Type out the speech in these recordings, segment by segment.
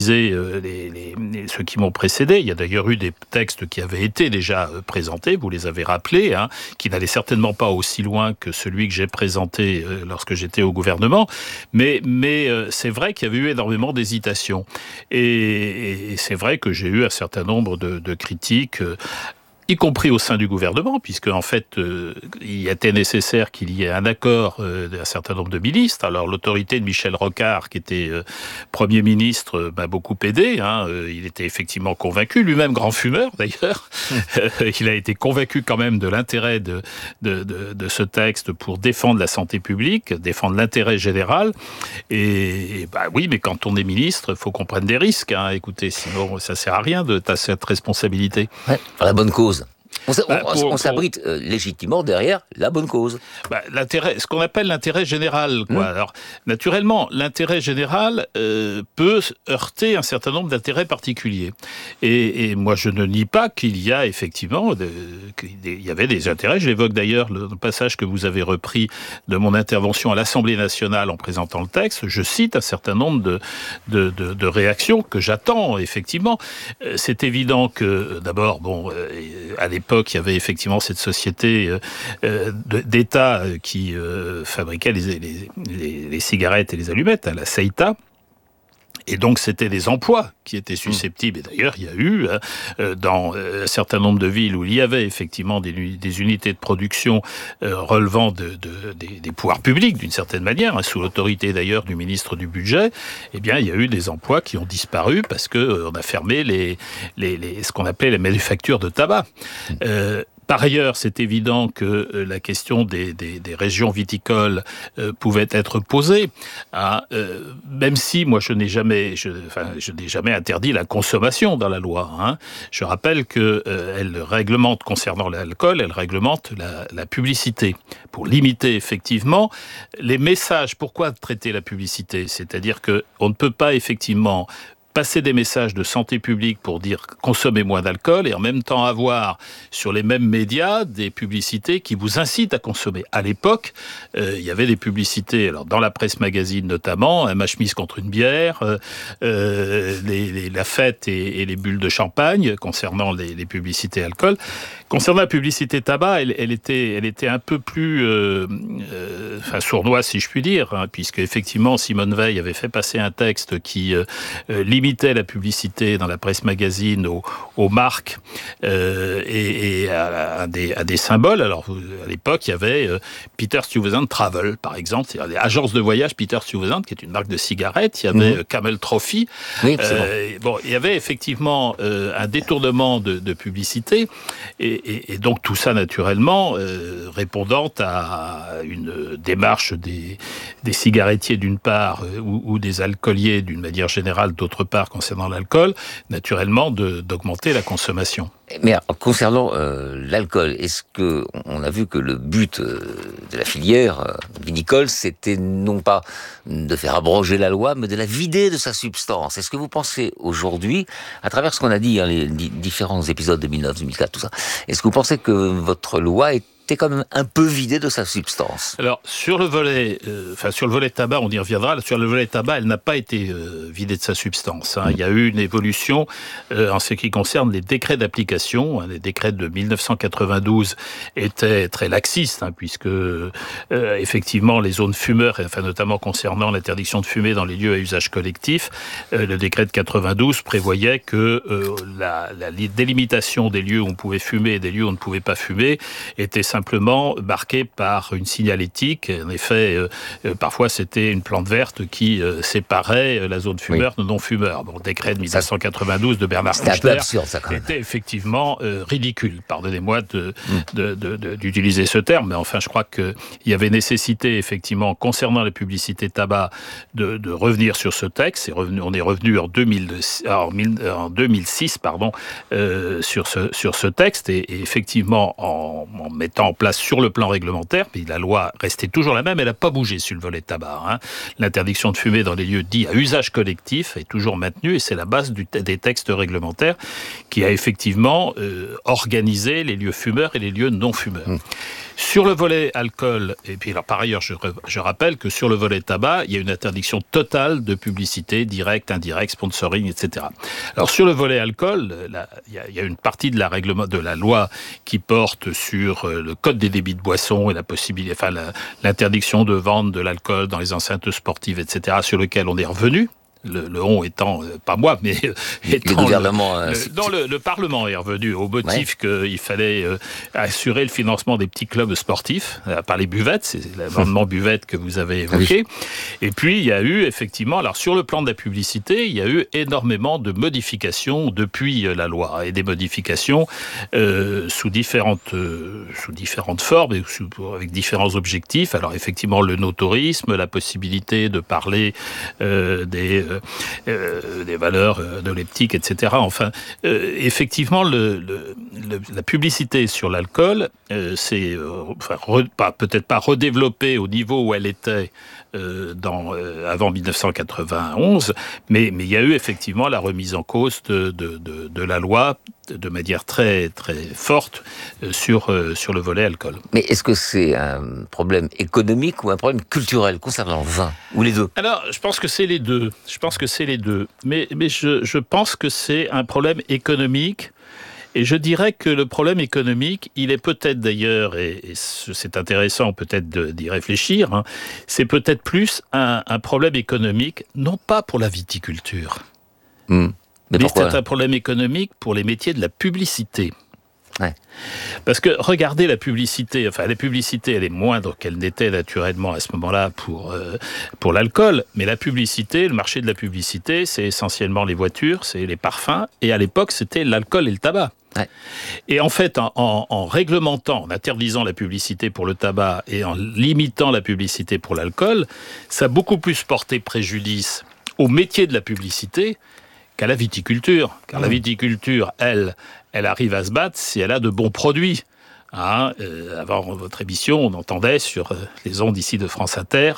ceux qui m'ont précédé. Il y a d'ailleurs eu des textes qui avaient été déjà présentés, vous les avez rappelés, qui n'allaient certainement pas aussi loin que celui que j'ai présenté lorsque j'étais au gouvernement, mais c'est vrai qu'il y avait eu énormément d'hésitations. Et c'est vrai que j'ai eu un certain nombre de critiques, y compris au sein du gouvernement, puisque en fait, il était nécessaire qu'il y ait un accord d'un certain nombre de ministres. Alors l'autorité de Michel Rocard, qui était Premier ministre, m'a beaucoup aidé. Il était effectivement convaincu, lui-même grand fumeur d'ailleurs. Il a été convaincu quand même de l'intérêt de ce texte pour défendre la santé publique, défendre l'intérêt général. Et oui, mais quand on est ministre, il faut qu'on prenne des risques. Écoutez, sinon ça sert à rien de tasser cette responsabilité. Ouais, pour la bonne cause. On s'abrite légitimement derrière la bonne cause. L'intérêt, ce qu'on appelle l'intérêt général, quoi. Alors, naturellement, l'intérêt général peut heurter un certain nombre d'intérêts particuliers. Et moi, je ne nie pas qu'il y a effectivement, il y avait des intérêts. Je l'évoque d'ailleurs le passage que vous avez repris de mon intervention à l'Assemblée nationale en présentant le texte. Je cite un certain nombre de réactions que j'attends, effectivement. C'est évident que, d'abord, à l'époque, il y avait effectivement cette société d'État qui fabriquait les cigarettes et les allumettes, la CEITA. Et donc, c'était des emplois qui étaient susceptibles. Et d'ailleurs, il y a eu, dans un certain nombre de villes où il y avait effectivement des unités de production relevant des pouvoirs publics, d'une certaine manière, sous l'autorité d'ailleurs du ministre du Budget, eh bien, il y a eu des emplois qui ont disparu parce qu'on a fermé ce qu'on appelait les manufactures de tabac. Par ailleurs, c'est évident que la question des régions viticoles pouvait être posée, même si moi je n'ai jamais interdit la consommation dans la loi. Je rappelle que elle réglemente, concernant l'alcool, elle réglemente la publicité pour limiter effectivement les messages. Pourquoi traiter la publicité ? C'est-à-dire que on ne peut pas effectivement passer des messages de santé publique pour dire consommez moins d'alcool et en même temps avoir sur les mêmes médias des publicités qui vous incitent à consommer. À l'époque, il y avait des publicités, alors dans la presse magazine notamment, ma chemise contre une bière, la fête et les bulles de champagne concernant les publicités alcool. Concernant la publicité tabac, elle était un peu plus sournoise si je puis dire, puisque effectivement Simone Veil avait fait passer un texte qui limitait la publicité dans la presse magazine aux marques et à des symboles. Alors, à l'époque, il y avait Peter Stuyvesant Travel, par exemple, c'est-à-dire l'agence de voyage Peter Stuyvesant, qui est une marque de cigarettes. Il y avait Camel Trophy. Oui, il y avait effectivement un détournement de publicité. Et donc, tout ça, naturellement, répondant à une démarche des cigarettiers, d'une part, ou des alcooliers, d'une manière générale, d'autre part, concernant l'alcool, naturellement, d'augmenter la consommation. Mais concernant l'alcool, est-ce que on a vu que le but de la filière vinicole, c'était non pas de faire abroger la loi, mais de la vider de sa substance. Est-ce que vous pensez aujourd'hui, à travers ce qu'on a dit, les différents épisodes de 2009, 2004, tout ça, est-ce que vous pensez que votre loi était quand même un peu vidée de sa substance? Alors, sur le volet tabac, on y reviendra. Sur le volet tabac, elle n'a pas été vidée de sa substance. Il y a eu une évolution en ce qui concerne les décrets d'application. Les décrets de 1992 étaient très laxistes, puisque effectivement, les zones fumeurs, notamment concernant l'interdiction de fumer dans les lieux à usage collectif, le décret de 92 prévoyait que la délimitation des lieux où on pouvait fumer et des lieux où on ne pouvait pas fumer était simplement marquée par une signalétique. En effet, parfois c'était une plante verte qui séparait la zone fumeur de non-fumeur. Le décret de 1992 de Bernard Kouchner était effectivement ridicule. Pardonnez-moi d'utiliser ce terme, mais enfin je crois qu'il y avait nécessité effectivement concernant les publicités tabac de revenir sur ce texte. On est revenu en 2006 sur ce texte et effectivement en mettant en place sur le plan réglementaire, mais la loi restait toujours la même, elle n'a pas bougé sur le volet tabac. Hein. L'interdiction de fumer dans les lieux dits à usage collectif est toujours maintenue et c'est la base des textes réglementaires qui a effectivement organisé les lieux fumeurs et les lieux non fumeurs. Sur le volet alcool, et puis alors par ailleurs, je rappelle que sur le volet tabac, il y a une interdiction totale de publicité, directe, indirecte, sponsoring, etc. Alors sur le volet alcool, il y a une partie de la loi qui porte sur le code des débits de boissons et la possibilité, l'interdiction de vente de l'alcool dans les enceintes sportives, etc., sur lequel on est revenu. Le on étant, pas moi, mais étant le gouvernement... le Parlement est revenu au motif qu'il fallait assurer le financement des petits clubs sportifs par les buvettes, c'est l'amendement buvette que vous avez évoqué. Oui. Et puis, il y a eu effectivement, alors sur le plan de la publicité, il y a eu énormément de modifications depuis la loi, et des modifications sous différentes formes, et avec différents objectifs. Alors effectivement, le no-tourisme, la possibilité de parler des valeurs neuleptiques, etc. Enfin, effectivement, la publicité sur l'alcool, c'est peut-être pas redéveloppée au niveau où elle était avant 1991, mais il y a eu effectivement la remise en cause de la loi de manière très très forte sur le volet alcool. Mais est-ce que c'est un problème économique ou un problème culturel concernant le vin, ou les deux? Alors, je pense que c'est les deux. Mais je pense que c'est un problème économique. Et je dirais que le problème économique, il est peut-être d'ailleurs, et c'est intéressant peut-être d'y réfléchir, hein, c'est peut-être plus un problème économique, non pas pour la viticulture, mais c'est un problème économique pour les métiers de la publicité. Ouais. Parce que regardez la publicité, elle est moindre qu'elle n'était naturellement à ce moment-là pour l'alcool, mais la publicité, le marché de la publicité, c'est essentiellement les voitures, c'est les parfums, et à l'époque c'était l'alcool et le tabac. Ouais. Et en fait, en réglementant, en interdisant la publicité pour le tabac et en limitant la publicité pour l'alcool, ça a beaucoup plus porté préjudice au métier de la publicité qu'à la viticulture. Car la viticulture, elle arrive à se battre si elle a de bons produits. Hein, avant votre émission, on entendait sur les ondes ici de France Inter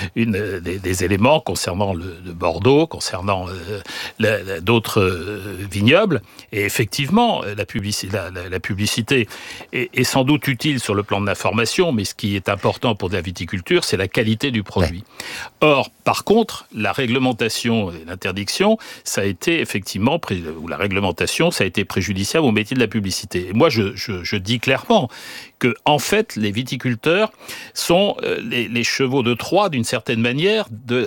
des éléments concernant le Bordeaux, concernant d'autres vignobles. Et effectivement, la publicité est sans doute utile sur le plan de l'information, mais ce qui est important pour la viticulture, c'est la qualité du produit. Ouais. Or, par contre, la réglementation et l'interdiction, ça a été effectivement, ou la réglementation, ça a été préjudiciable au métier de la publicité. Et moi, je dis clairement que, en fait, les viticulteurs sont les chevaux de Troie, d'une certaine manière,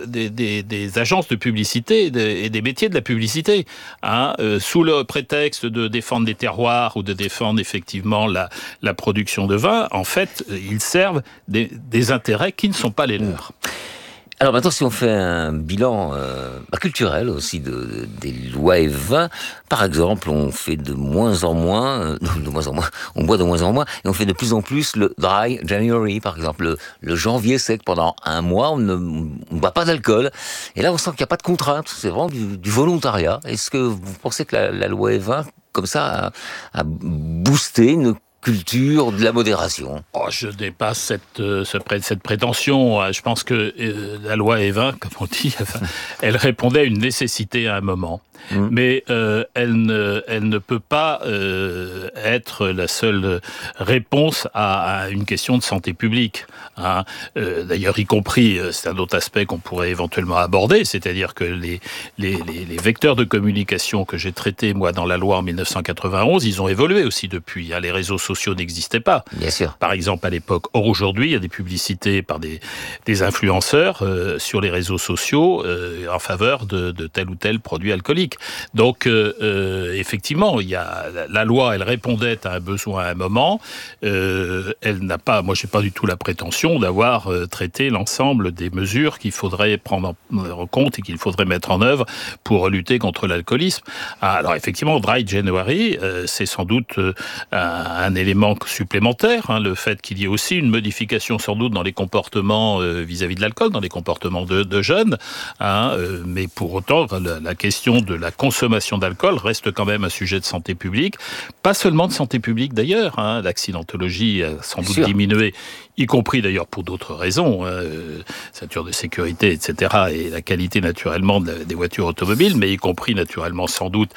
des agences de publicité et des métiers de la publicité. Hein, sous le prétexte de défendre des terroirs ou de défendre effectivement la production de vin, en fait, ils servent des intérêts qui ne sont pas les leurs. Alors maintenant, si on fait un bilan culturel aussi des lois et vins, par exemple, on fait de moins en moins, on boit de moins en moins, et on fait de plus en plus le dry January, par exemple, le janvier sec. Pendant un mois, on ne boit pas d'alcool. Et là, on sent qu'il n'y a pas de contrainte, c'est vraiment du volontariat. Est-ce que vous pensez que la loi et vins, comme ça, a boosté une culture de la modération? Je n'ai pas cette prétention. Je pense que la loi Evin, comme on dit, elle répondait à une nécessité à un moment. Mais elle ne peut pas être la seule réponse à une question de santé publique. Hein. D'ailleurs, y compris, c'est un autre aspect qu'on pourrait éventuellement aborder, c'est-à-dire que les vecteurs de communication que j'ai traités, moi, dans la loi en 1991, ils ont évolué aussi depuis. Hein. Les réseaux sociaux n'existaient pas. Bien sûr. Par exemple, à l'époque. Or, aujourd'hui, il y a des publicités par des influenceurs sur les réseaux sociaux en faveur de tel ou tel produit alcoolique. Donc, effectivement, la loi, elle répondait à un besoin à un moment. Elle n'a pas, moi, j'ai pas du tout la prétention d'avoir traité l'ensemble des mesures qu'il faudrait prendre en compte et qu'il faudrait mettre en œuvre pour lutter contre l'alcoolisme. Alors, effectivement, Dry January, c'est sans doute un élément élément supplémentaire, le fait qu'il y ait aussi une modification sans doute dans les comportements vis-à-vis de l'alcool, dans les comportements de jeunes, mais pour autant, la question de la consommation d'alcool reste quand même un sujet de santé publique, pas seulement de santé publique d'ailleurs, l'accidentologie a sans doute diminué, y compris d'ailleurs pour d'autres raisons, ceinture de sécurité, etc., et la qualité naturellement des voitures automobiles, mais y compris naturellement sans doute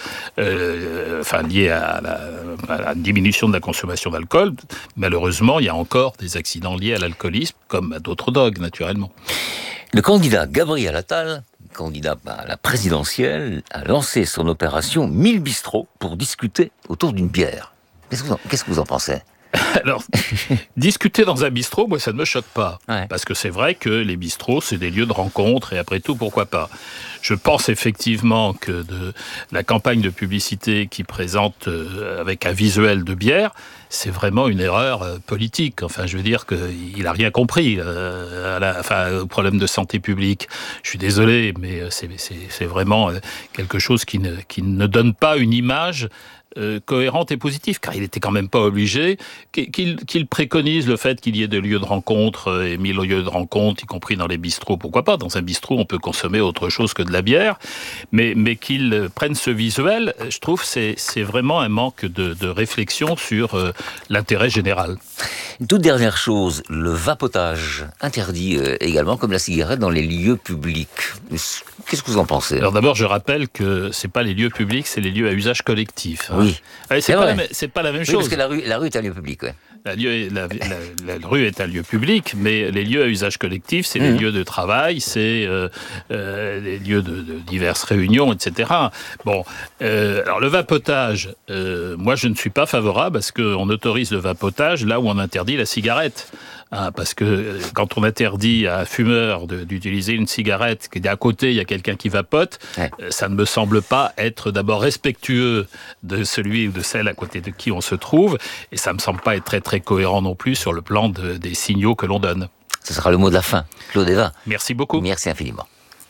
lié à la diminution de la consommation d'alcool. Malheureusement, il y a encore des accidents liés à l'alcoolisme, comme à d'autres drogues naturellement. Le candidat Gabriel Attal, candidat à la présidentielle, a lancé son opération 1000 bistrots pour discuter autour d'une bière. Qu'est-ce que vous en pensez ? Alors, discuter dans un bistrot, moi, ça ne me choque pas. Ouais. Parce que c'est vrai que les bistrots, c'est des lieux de rencontre, et après tout, pourquoi pas ? Je pense effectivement que la campagne de publicité qui présente avec un visuel de bière, c'est vraiment une erreur politique. Enfin, je veux dire qu'il n'a rien compris au problème de santé publique. Je suis désolé, mais c'est vraiment quelque chose qui ne donne pas une image cohérente et positive, car il n'était quand même pas obligé, qu'il préconise le fait qu'il y ait des lieux de rencontre et 1000 lieux de rencontre, y compris dans les bistrots, pourquoi pas. Dans un bistrot, on peut consommer autre chose que de la bière, mais qu'il prenne ce visuel, je trouve c'est vraiment un manque de réflexion sur l'intérêt général. Une toute dernière chose, le vapotage, interdit également, comme la cigarette, dans les lieux publics. Qu'est-ce que vous en pensez ? Alors d'abord, je rappelle que c'est pas les lieux publics, c'est les lieux à usage collectif. Oui. C'est pas la même chose. Parce que la rue est un lieu public, ouais. La rue est un lieu public, mais les lieux à usage collectif, c'est les lieux de travail, c'est les lieux de diverses réunions, etc. Bon, alors le vapotage, moi je ne suis pas favorable à ce qu'on autorise le vapotage là où on interdit la cigarette. Parce que quand on interdit à un fumeur d'utiliser une cigarette, et d'à côté il y a quelqu'un qui vapote, ça ne me semble pas être d'abord respectueux de celui ou de celle à côté de qui on se trouve, et ça me semble pas être très très cohérent non plus sur le plan des signaux que l'on donne. Ce sera le mot de la fin. Claude Évin. Merci beaucoup. Merci infiniment.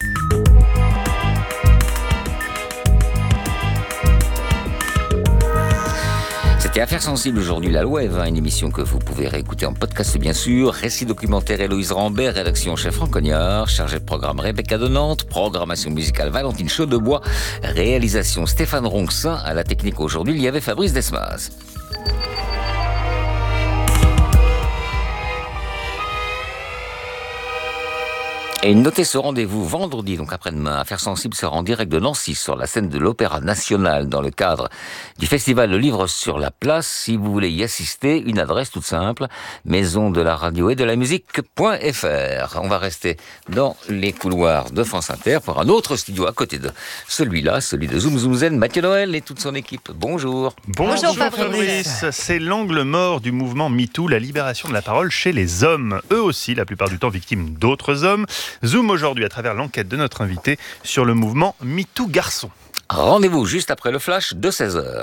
C'était Affaires sensibles aujourd'hui, la loi Évin, une émission que vous pouvez réécouter en podcast bien sûr. Récit documentaire Héloïse Rambert, rédaction chef Franck Cognard, chargé de programme Rebecca de Nantes, programmation musicale Valentine Chaudebois, réalisation Stéphane Ronxin, à la technique aujourd'hui il y avait Fabrice Desmas. Et notez ce rendez-vous vendredi, donc après-demain. Affaires sensibles sera en direct de Nancy sur la scène de l'Opéra National dans le cadre du festival Le Livre sur la Place. Si vous voulez y assister, une adresse toute simple, maison de la radio et de la musique.fr. On va rester dans les couloirs de France Inter pour un autre studio à côté de celui-là, celui de Zoom Zoom Zen, Mathieu Noël et toute son équipe. Bonjour. Bonjour Fabrice. C'est l'angle mort du mouvement MeToo, la libération de la parole chez les hommes. Eux aussi, la plupart du temps victimes d'autres hommes. Zoom aujourd'hui à travers l'enquête de notre invité sur le mouvement MeToo Garçon. Rendez-vous juste après le flash de 16h.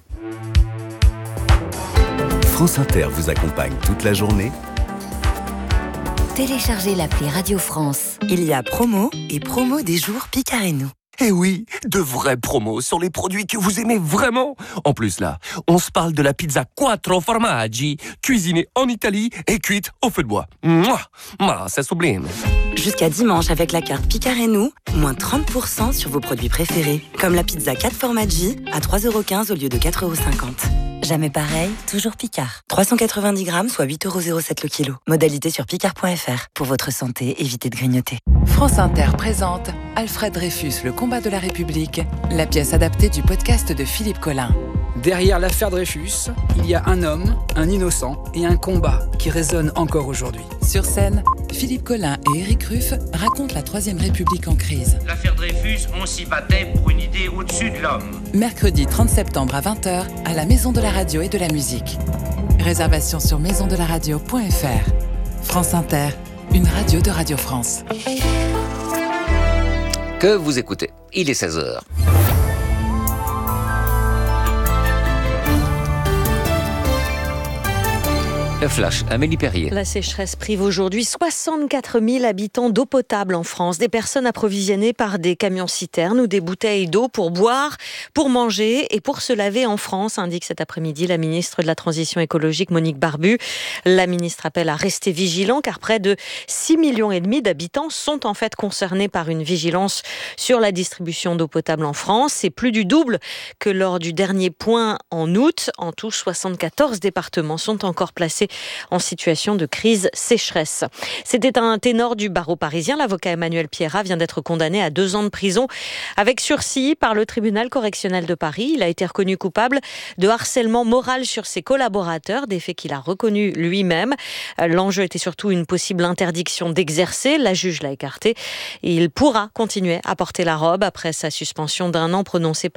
France Inter vous accompagne toute la journée. Téléchargez l'appli Radio France. Il y a promo et promo des jours Picard et nous. Eh oui, de vraies promos sur les produits que vous aimez vraiment. En plus là, on se parle de la pizza Quattro Formaggi, cuisinée en Italie et cuite au feu de bois. Mouah, c'est sublime. Jusqu'à dimanche avec la carte Picard et nous, moins 30% sur vos produits préférés. Comme la pizza 4 Formaggi à 3,15€ au lieu de 4,50€. Jamais pareil, toujours Picard. 390 grammes, soit 8,07€ le kilo. Modalité sur picard.fr. Pour votre santé, évitez de grignoter. France Inter présente Alfred Dreyfus, le combat de la République, la pièce adaptée du podcast de Philippe Collin. Derrière l'affaire Dreyfus, il y a un homme, un innocent et un combat qui résonne encore aujourd'hui. Sur scène, Philippe Collin et Éric Ruff racontent la Troisième République en crise. L'affaire Dreyfus, on s'y battait pour une idée au-dessus de l'homme. Mercredi 30 septembre à 20h à la Maison de la Radio et de la Musique. Réservation sur maisondelaradio.fr. France Inter, une radio de Radio France. Que vous écoutez, il est 16h. Le flash, Amélie Perrier. La sécheresse prive aujourd'hui 64 000 habitants d'eau potable en France. Des personnes approvisionnées par des camions-citernes ou des bouteilles d'eau pour boire, pour manger et pour se laver en France, indique cet après-midi la ministre de la Transition écologique Monique Barbu. La ministre appelle à rester vigilant car près de 6,5 millions d'habitants sont en fait concernés par une vigilance sur la distribution d'eau potable en France. C'est plus du double que lors du dernier point en août. En tout, 74 départements sont encore placés en situation de crise sécheresse. C'était un ténor du barreau parisien. L'avocat Emmanuel Pierrat vient d'être condamné à 2 ans de prison avec sursis par le tribunal correctionnel de Paris. Il a été reconnu coupable de harcèlement moral sur ses collaborateurs, des faits qu'il a reconnus lui-même. L'enjeu était surtout une possible interdiction d'exercer. La juge l'a écarté. Il pourra continuer à porter la robe après sa suspension d'1 an prononcée par